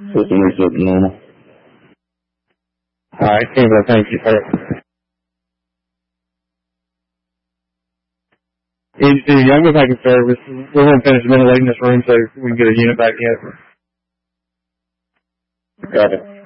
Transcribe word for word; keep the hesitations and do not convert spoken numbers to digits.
System reset to normal. All right, Kimbo, thank you, sir. E C, y'all go back in service. We're going to finish ventilating this room so we can get a unit back in. Got it.